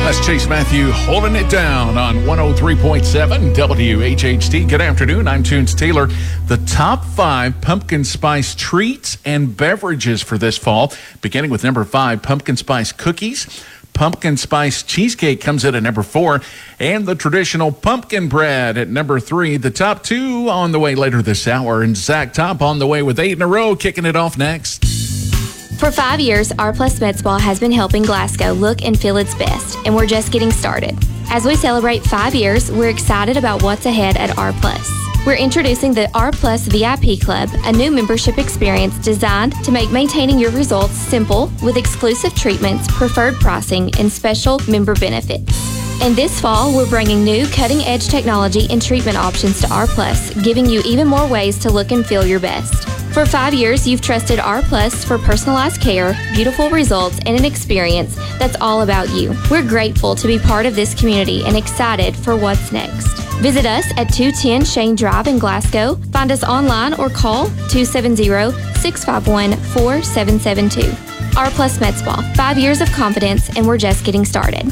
That's Chase Matthew holding it down on 103.7 WHHT. Good afternoon. I'm Tunes Taylor. The top 5 pumpkin spice treats and beverages for this fall, beginning with number 5, pumpkin spice cookies. Pumpkin spice cheesecake comes in at number 4, and the traditional pumpkin bread at number 3. The top 2 on the way later this hour, and Zach Top on the way with 8 in a row, kicking it off next. For 5 years, R Plus Med Spa has been helping Glasgow look and feel its best, and we're just getting started. As we celebrate 5 years, we're excited about what's ahead at R Plus. We're introducing the R Plus VIP Club, a new membership experience designed to make maintaining your results simple with exclusive treatments, preferred pricing, and special member benefits. And this fall, we're bringing new cutting-edge technology and treatment options to R Plus, giving you even more ways to look and feel your best. For 5 years, you've trusted R Plus for personalized care, beautiful results, and an experience that's all about you. We're grateful to be part of this community and excited for what's next. Visit us at 210 Shane Drive in Glasgow. Find us online or call 270-651-4772. R Plus Med Spa, 5 years of confidence, and we're just getting started.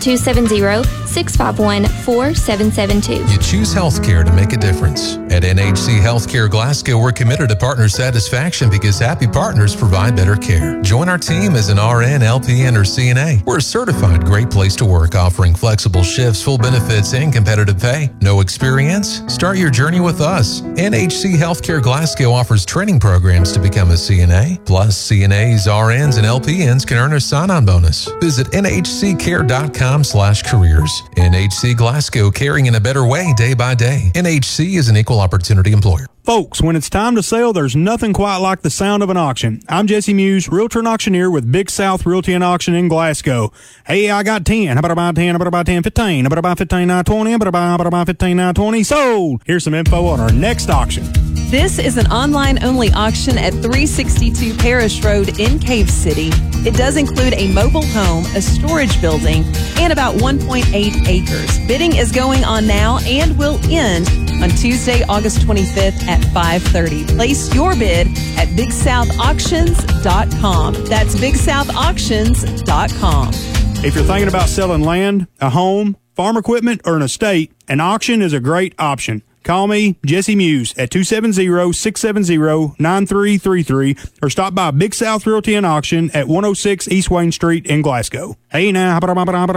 270-651-4772. You choose healthcare to make a difference. At NHC Healthcare Glasgow, we're committed to partner satisfaction because happy partners provide better care. Join our team as an RN, LPN, or CNA. We're a certified great place to work, offering flexible shifts, full benefits, and competitive pay. No experience? Start your journey with us. NHC Healthcare Glasgow offers training programs to become a CNA. Plus, CNAs, RNs, and LPNs can earn a sign-on bonus. Visit nhccare.com/careers. NHC Glasgow, caring in a better way day by day. NHC is an equal opportunity employer. Folks, when it's time to sell, there's nothing quite like the sound of an auction. I'm Jesse Muse, realtor and auctioneer with Big South Realty and Auction in Glasgow. Hey, I got 10. How about I buy 10? How about I buy 10, 15? How about I buy 15, 9, 20? How about I buy 15, 9, 20? Sold! Here's some info on our next auction. This is an online-only auction at 362 Parish Road in Cave City. It does include a mobile home, a storage building, and about 1.8 acres. Bidding is going on now and will end on Tuesday, August 25th at 5:30. Place your bid at BigSouthAuctions.com. That's BigSouthAuctions.com. If you're thinking about selling land, a home, farm equipment, or an estate, an auction is a great option. Call me, Jesse Muse, at 270-670-9333 or stop by Big South Realty and Auction at 106 East Wayne Street in Glasgow. Hey now, 20,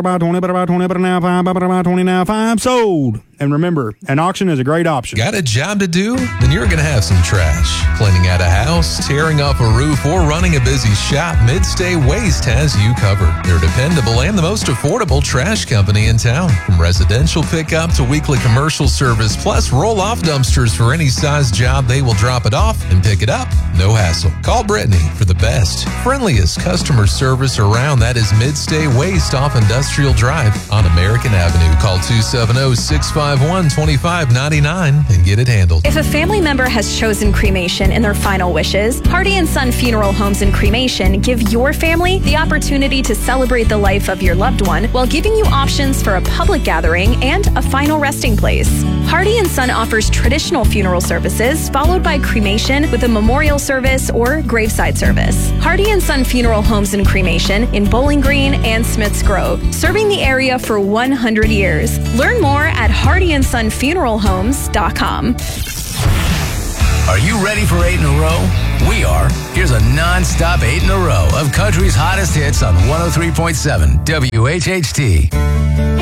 5, sold. And remember, an auction is a great option. Got a job to do? Then you're going to have some trash. Cleaning out a house, tearing off a roof, or running a busy shop, Midstay Waste has you covered. They're dependable and the most affordable trash company in town. From residential pickup to weekly commercial service, plus roll-off dumpsters for any size job, they will drop it off and pick it up. No hassle. Call Brittany for the best, friendliest customer service around. That is Midstay Waste off Industrial Drive on American Avenue. Call 270-651-2599 and get it handled. If a family member has chosen cremation in their final wishes, Hardy & Son Funeral Homes and Cremation give your family the opportunity to celebrate the life of your loved one while giving you options for a public gathering and a final resting place. Hardy & Son offers traditional funeral services followed by cremation with a memorial service or graveside service. Hardy & Son Funeral Homes and Cremation in Bowling Green and Smiths Grove, serving the area for 100 years. Learn more at HardyandSonFuneralHomes.com. Are you ready for 8 in a row? We are. Here's a non-stop 8 in a row of country's hottest hits on 103.7 WHHT.